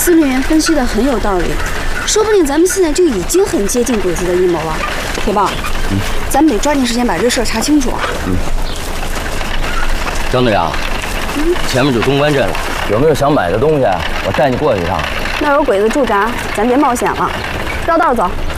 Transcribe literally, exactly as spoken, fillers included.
司令员分析的很有道理，说不定咱们现在就已经很接近鬼子的阴谋了。铁豹，嗯，咱们得抓紧时间把这事儿查清楚。 嗯。张队长，嗯，前面就东关镇了，有没有想买的东西？我带你过去一趟。 那有鬼子驻扎，咱别冒险了，绕道走。